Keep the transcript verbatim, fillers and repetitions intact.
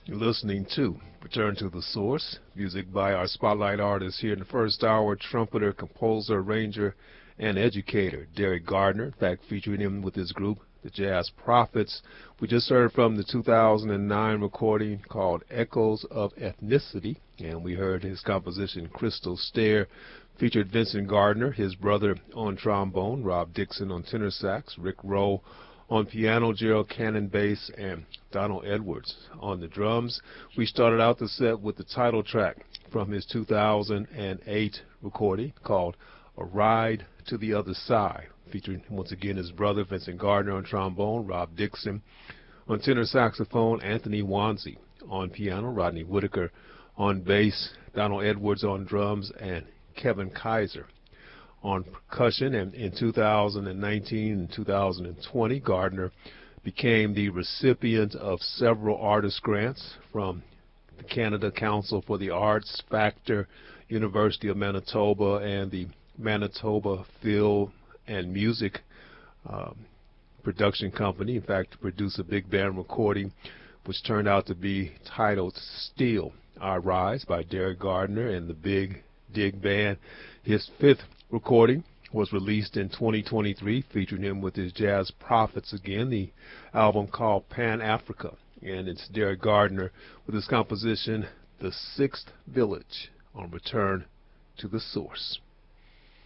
You're listening to Return to the Source, music by our spotlight artist here in the first hour, trumpeter, composer, arranger, and educator, Derek Gardner. In fact, featuring him with his group, the Jazz Prophets. We just heard from the two thousand nine recording called Echoes of Ethnicity, and we heard his composition Crystal Stair, featured Vincent Gardner, his brother on trombone, Rob Dixon on tenor sax, Rick Rowe on piano, Gerald Cannon bass, and Donald Edwards on the drums. We started out the set with the title track from his two thousand eight recording called A Ride to the Other Side, featuring once again his brother Vincent Gardner on trombone, Rob Dixon on tenor saxophone, Anthony Wanzi on piano, Rodney Whitaker on bass, Donald Edwards on drums, and Kevin Kaiser on percussion. And in two thousand nineteen and two thousand twenty, Gardner became the recipient of several artist grants from the Canada Council for the Arts, Factor, University of Manitoba, and the Manitoba Film and Music um, Production Company. In fact, to produce a big band recording which turned out to be titled Still I Rise by Derek Gardner and the Big Dig Band. His fifth recording was released in twenty twenty-three, featuring him with his Jazz Prophets again, the album called Pan Africa. And it's Derek Gardner with his composition, The Sixth Village, on Return to the Source.